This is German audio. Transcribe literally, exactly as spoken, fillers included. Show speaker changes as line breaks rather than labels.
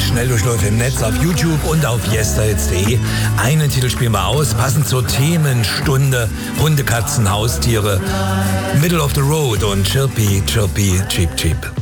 Schnelldurchlauf im Netz auf YouTube und auf yesterhits punkt de. Einen Titel spielen wir aus, passend zur Themenstunde Hunde, Katzen, Haustiere. Middle of the Road und Chirpy, Chirpy, Cheep, Cheep.